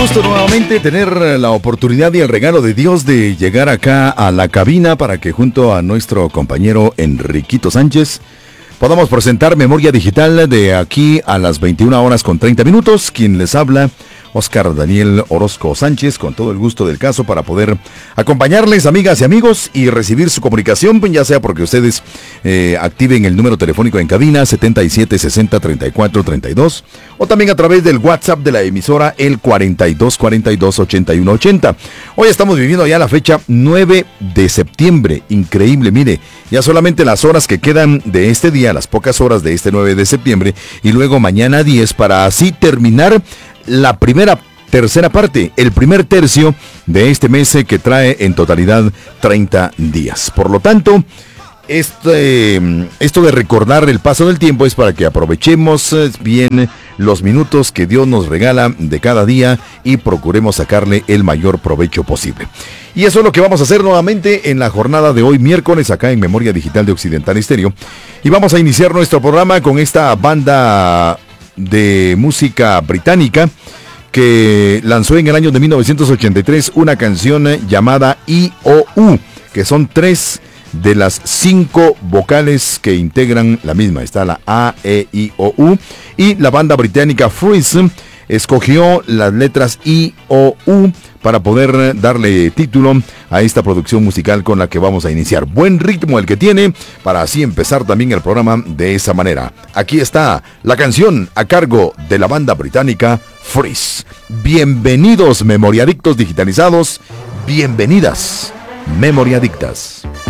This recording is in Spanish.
gusto nuevamente tener la oportunidad y el regalo de Dios de llegar acá a la cabina para que junto a nuestro compañero Enriquito Sánchez podamos presentar Memoria Digital de aquí a las 21 horas con 30 minutos. Quien les habla, Oscar Daniel Orozco Sánchez, con todo el gusto del caso para poder acompañarles, amigas y amigos, y recibir su comunicación, ya sea porque ustedes activen el número telefónico en cabina 7760-3432 o también a través del WhatsApp de la emisora, el 4242-8180. Hoy estamos viviendo ya la fecha 9 de septiembre, increíble, mire, ya solamente las horas que quedan de este día, las pocas horas de este 9 de septiembre, y luego mañana 10, para así terminar la tercera parte, el primer tercio de este mes que trae en totalidad 30 días. Por lo tanto, esto de recordar el paso del tiempo es para que aprovechemos bien los minutos que Dios nos regala de cada día y procuremos sacarle el mayor provecho posible. Y eso es lo que vamos a hacer nuevamente en la jornada de hoy, miércoles, acá en Memoria Digital de Occidental Estéreo. Y vamos a iniciar nuestro programa con esta banda de música británica que lanzó en el año de 1983 una canción llamada I-O-U, que son 3 de las 5 vocales que integran la misma. Está la A, E, I, O, U, y la banda británica Freeze escogió las letras I, O, U para poder darle título a esta producción musical con la que vamos a iniciar. Buen ritmo el que tiene para así empezar también el programa de esa manera. Aquí está la canción a cargo de la banda británica Freeze. Bienvenidos, memoriadictos digitalizados. Bienvenidas, memoriadictas.